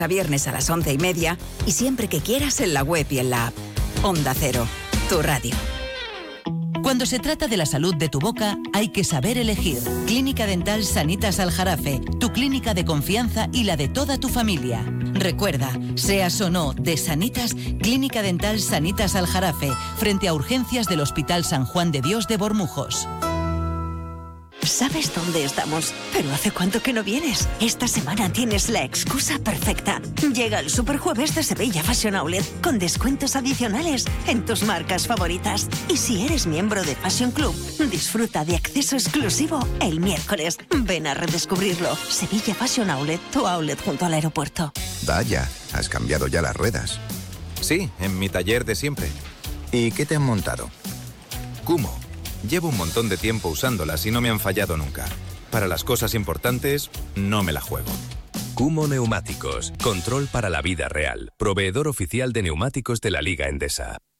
A viernes a las 11:30 y siempre que quieras en la web y en la app. Onda Cero, tu radio. Cuando se trata de la salud de tu boca, hay que saber elegir. Clínica Dental Sanitas Aljarafe, tu clínica de confianza y la de toda tu familia. Recuerda, seas o no de Sanitas, Clínica Dental Sanitas Aljarafe, frente a urgencias del Hospital San Juan de Dios de Bormujos. ¿Sabes dónde estamos? Pero ¿hace cuánto que no vienes? Esta semana tienes la excusa perfecta. Llega el Superjueves de Sevilla Fashion Outlet con descuentos adicionales en tus marcas favoritas. Y si eres miembro de Fashion Club, disfruta de acceso exclusivo el miércoles. Ven a redescubrirlo. Sevilla Fashion Outlet, tu outlet junto al aeropuerto. Vaya, has cambiado ya las ruedas. Sí, en mi taller de siempre. ¿Y qué te han montado? Kumho. Llevo un montón de tiempo usándolas y no me han fallado nunca. Para las cosas importantes, no me la juego. Kumho Neumáticos. Control para la vida real. Proveedor oficial de neumáticos de la Liga Endesa.